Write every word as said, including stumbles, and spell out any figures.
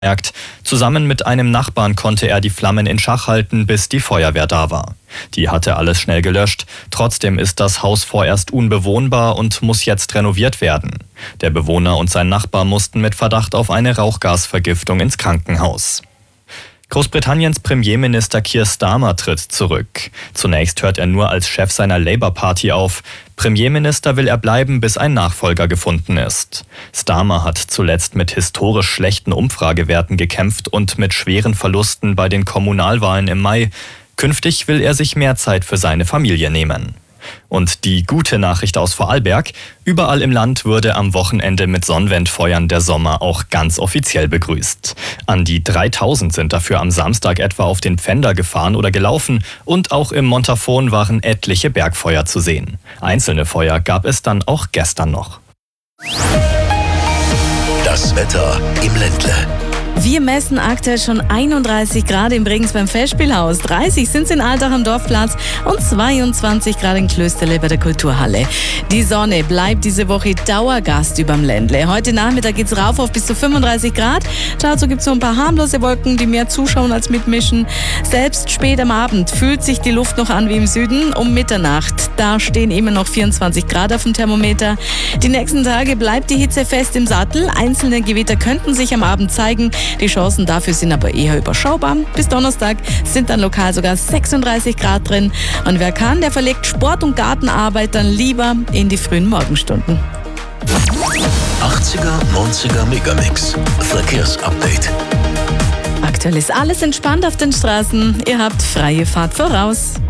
Merkt. Zusammen mit einem Nachbarn konnte er die Flammen in Schach halten, bis die Feuerwehr da war. Die hatte alles schnell gelöscht. Trotzdem ist das Haus vorerst unbewohnbar und muss jetzt renoviert werden. Der Bewohner und sein Nachbar mussten mit Verdacht auf eine Rauchgasvergiftung ins Krankenhaus. Großbritanniens Premierminister Keir Starmer tritt zurück. Zunächst hört er nur als Chef seiner Labour Party auf. Premierminister will er bleiben, bis ein Nachfolger gefunden ist. Starmer hat zuletzt mit historisch schlechten Umfragewerten gekämpft und mit schweren Verlusten bei den Kommunalwahlen im Mai. Künftig will er sich mehr Zeit für seine Familie nehmen. Und die gute Nachricht aus Vorarlberg: Überall im Land wurde am Wochenende mit Sonnenwendfeuern der Sommer auch ganz offiziell begrüßt. An die dreitausend sind dafür am Samstag etwa auf den Pfänder gefahren oder gelaufen und auch im Montafon waren etliche Bergfeuer zu sehen. Einzelne Feuer gab es dann auch gestern noch. Das Wetter im Ländle. Wir messen aktuell schon einunddreißig Grad im Bregenz beim Festspielhaus, dreißig sind es in Altach am Dorfplatz und zweiundzwanzig Grad in Klösterle bei der Kulturhalle. Die Sonne bleibt diese Woche Dauergast überm Ländle. Heute Nachmittag geht's rauf auf bis zu fünfunddreißig Grad. Dazu gibt's so ein paar harmlose Wolken, die mehr zuschauen als mitmischen. Selbst spät am Abend fühlt sich die Luft noch an wie im Süden. Um Mitternacht, da stehen immer noch vierundzwanzig Grad auf dem Thermometer. Die nächsten Tage bleibt die Hitze fest im Sattel. Einzelne Gewitter könnten sich am Abend zeigen. Die Chancen dafür sind aber eher überschaubar. Bis Donnerstag sind dann lokal sogar sechsunddreißig Grad drin. Und wer kann, der verlegt Sport- und Gartenarbeit dann lieber in die frühen Morgenstunden. achtziger, neunziger Megamix. Verkehrsupdate. Aktuell ist alles entspannt auf den Straßen. Ihr habt freie Fahrt voraus.